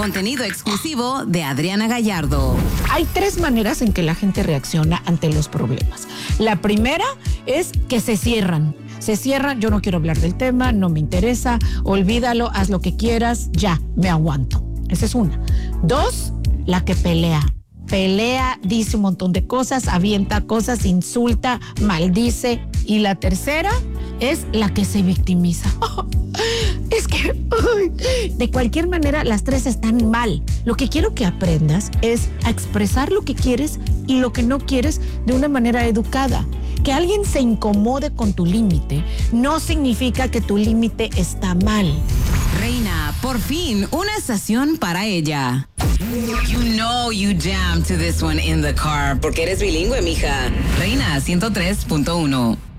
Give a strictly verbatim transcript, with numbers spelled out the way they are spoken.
Contenido exclusivo de Adriana Gallardo. Hay tres maneras en que la gente reacciona ante los problemas. La primera es que se cierran. Se cierran, yo no quiero hablar del tema, no me interesa, olvídalo, haz lo que quieras, ya, me aguanto. Esa es una. Dos, la que pelea. Pelea, dice un montón de cosas, avienta cosas, insulta, maldice. Y la tercera es la que se victimiza. Oh, es que, ay, de cualquier manera, las tres están mal. Lo que quiero que aprendas es a expresar lo que quieres y lo que no quieres de una manera educada. Que alguien se incomode con tu límite no significa que tu límite está mal. Reina, por fin, una estación para ella. You know you jam to this one in the car porque eres bilingüe, mija. Reina ciento tres punto uno.